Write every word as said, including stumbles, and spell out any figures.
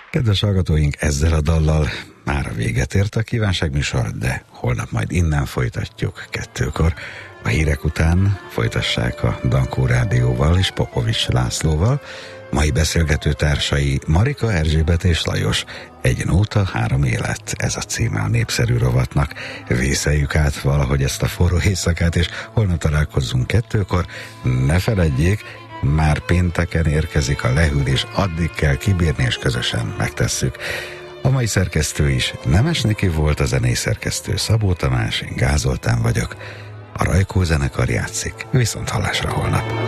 Kedves hallgatóink, ezzel a dallal már a véget ért a kívánságműsor, de holnap majd innen folytatjuk kettőkor. A hírek után folytassák a Dankó Rádióval és Popovics Lászlóval. Mai beszélgető társai Marika, Erzsébet és Lajos. Egy nóta, három élet, ez a címe a népszerű rovatnak. Vészeljük át valahogy ezt a forró éjszakát, és holnap találkozzunk kettőkor. Ne feledjék, már pénteken érkezik a lehűlés, addig kell kibírni, és közösen megtesszük. A mai szerkesztő is Nemes Niki volt, a zenészerkesztő Szabó Tamás, én Gázoltán vagyok. A Rajkó zenekar játszik. Viszont hallásra holnap.